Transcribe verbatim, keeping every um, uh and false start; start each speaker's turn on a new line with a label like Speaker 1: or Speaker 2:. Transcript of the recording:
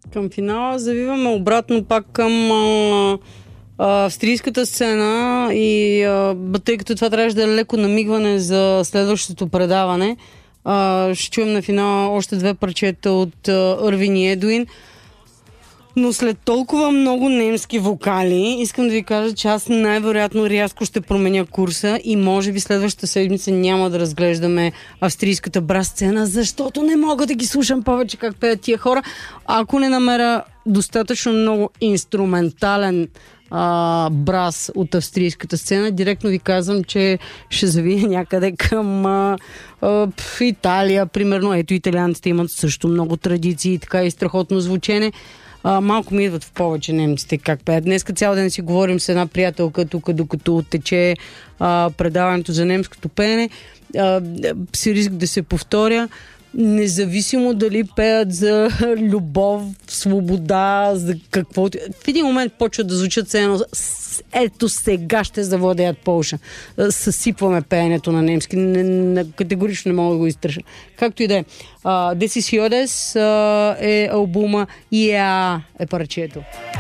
Speaker 1: Към финала завиваме обратно пак към а, а, австрийската сцена и а, тъй като това трябваше да е леко намигване за следващото предаване, а, ще чуем на финала още две парчета от Ирвин и Едуин. Но след толкова много немски вокали, искам да ви кажа, че аз най-вероятно рязко ще променя курса и може би следващата седмица няма да разглеждаме австрийската брас сцена, защото не мога да ги слушам повече как пеят тия хора. Ако не намеря достатъчно много инструментален а, брас от австрийската сцена, директно ви казвам, че ще завия някъде към а, а, в Италия, примерно. Ето, италианците имат също много традиции и така и страхотно звучене. А, малко ми идват в повече немците как пеят. Днеска цял ден си говорим с една приятелка тук, докато тече а, предаването за немското пеене. А, си риск да се повторя. Независимо дали пеят за любов, свобода, за какво... В един момент почват да звучат все едно. Ето сега ще завладеят Полша. Съсипваме пеенето на немски. Не, не, категорично не мога да го изтърша. Както и да е. Decisiones е албума и е парчето.